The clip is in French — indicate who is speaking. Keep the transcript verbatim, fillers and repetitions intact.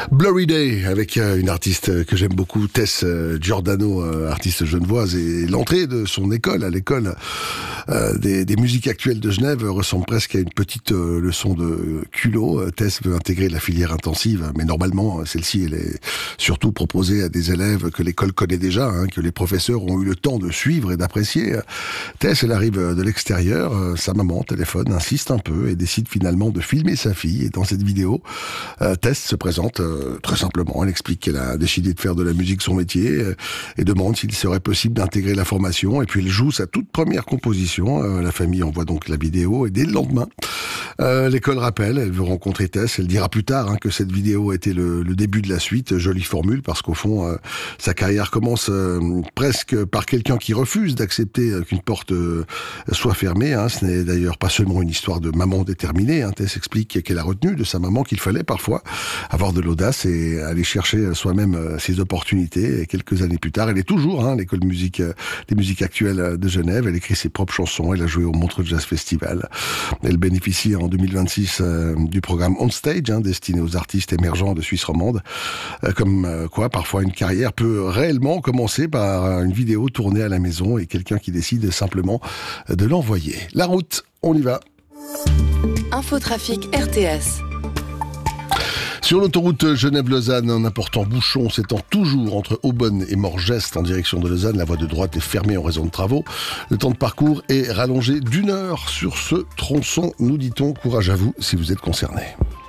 Speaker 1: Blurry Day avec euh, une artiste que j'aime beaucoup, Tess euh, Giordano, euh, artiste genevoise, et l'entrée de son école, à l'école euh, des, des musiques actuelles de Genève, ressemble presque à une petite euh, leçon de culot. Euh, Tess veut intégrer la filière intensive, mais normalement celle-ci elle est surtout proposée à des élèves que l'école connaît déjà, hein, que les professeurs ont eu le temps de suivre et d'apprécier. Tess, elle arrive de l'extérieur, euh, sa maman téléphone, insiste un peu et décide finalement de filmer sa fille. Et dans cette vidéo, euh, Tess se présente euh, très simplement. Elle explique qu'elle a décidé de faire de la musique son métier euh, et demande s'il serait possible d'intégrer la formation. Et puis elle joue sa toute première composition. Euh, la famille envoie donc la vidéo et dès le lendemain, euh, l'école rappelle, elle veut rencontrer Tess. Elle dira plus tard hein, que cette vidéo a été le, le début de la suite. Jolie formule parce qu'au fond, euh, sa carrière commence euh, presque par quelqu'un qui refuse d'accepter euh, qu'une porte euh, soit fermée. Hein. Ce n'est d'ailleurs pas seulement une histoire de maman déterminée. Hein. Tess explique qu'elle a retenu de sa maman qu'il fallait parfois avoir de l'audace et aller chercher soi-même ses opportunités. Et quelques années plus tard, elle est toujours hein, à l'école de musique, des musiques actuelles de Genève. Elle écrit ses propres chansons. Elle a joué au Montreux Jazz Festival. Elle bénéficie en deux mille vingt-six euh, du programme On Stage, hein, destiné aux artistes émergents de Suisse romande. Euh, comme euh, quoi, parfois une carrière peut réellement commencer par une vidéo tournée à la maison et quelqu'un qui décide simplement de l'envoyer. La route, on y va.
Speaker 2: Infotrafic R T S.
Speaker 1: Sur l'autoroute Genève-Lausanne, un important bouchon s'étend toujours entre Aubonne et Morgest en direction de Lausanne. La voie de droite est fermée en raison de travaux. Le temps de parcours est rallongé d'une heure sur ce tronçon, nous dit-on. Courage à vous si vous êtes concerné.